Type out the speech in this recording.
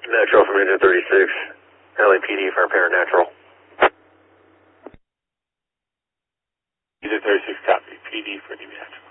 Natural from Engine 36, LAPD for paranatural. Engine 36 copy, PD for the natural.